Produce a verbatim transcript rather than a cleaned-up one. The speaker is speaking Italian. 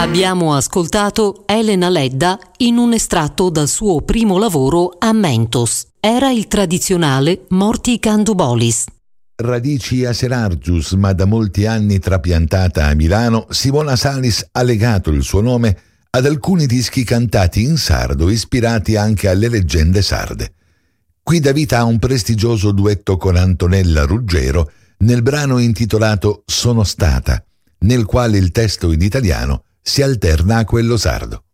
Abbiamo ascoltato Elena Ledda in un estratto dal suo primo lavoro a Mentos. Era il tradizionale Morti Candubolis. Radici aserargius, ma da molti anni trapiantata a Milano, Simona Salis ha legato il suo nome ad alcuni dischi cantati in sardo ispirati anche alle leggende sarde. Qui dà vita a un prestigioso duetto con Antonella Ruggero nel brano intitolato Sono stata, nel quale il testo in italiano si alterna a quello sardo.